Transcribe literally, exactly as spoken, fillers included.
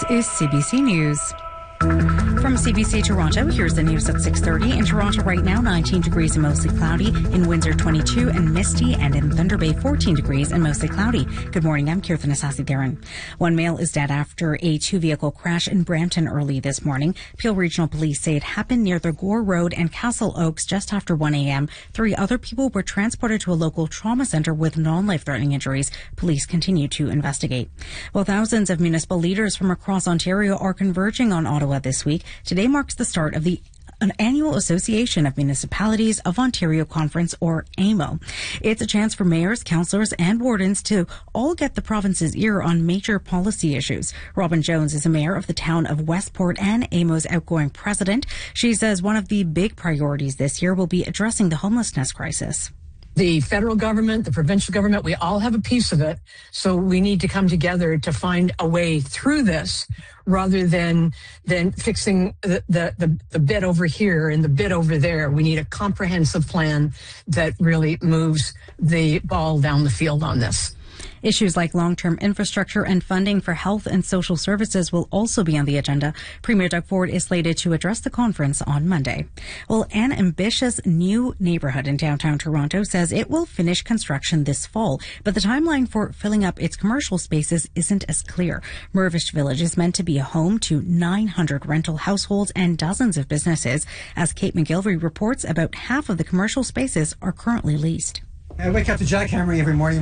is C B C News. From C B C Toronto, here's the news at six thirty. In Toronto right now, nineteen degrees and mostly cloudy. In Windsor, twenty-two and misty. And in Thunder Bay, fourteen degrees and mostly cloudy. Good morning, I'm Kirthan Asasi-Theron. One male is dead after a two-vehicle crash in Brampton early this morning. Peel Regional Police say it happened near the Gore Road and Castle Oaks just after one a.m. Three other people were transported to a local trauma centre with non-life-threatening injuries. Police continue to investigate. Well, thousands of municipal leaders from across Ontario are converging on Ottawa this week. Today marks the start of the an annual Association of Municipalities of Ontario Conference, or A M O. It's a chance for mayors, councillors and wardens to all get the province's ear on major policy issues. Robin Jones is a mayor of the town of Westport and A M O's outgoing president. She says one of the big priorities this year will be addressing the homelessness crisis. The federal government, the provincial government, we all have a piece of it. So we need to come together to find a way through this rather than than fixing the, the, the, the bit over here and the bit over there. We need a comprehensive plan that really moves the ball down the field on this. Issues like long-term infrastructure and funding for health and social services will also be on the agenda. Premier Doug Ford is slated to address the conference on Monday. Well, an ambitious new neighbourhood in downtown Toronto says it will finish construction this fall, but the timeline for filling up its commercial spaces isn't as clear. Mirvish Village is meant to be a home to nine hundred rental households and dozens of businesses. As Kate McGilvery reports, about half of the commercial spaces are currently leased. I wake up to jackhammering every morning.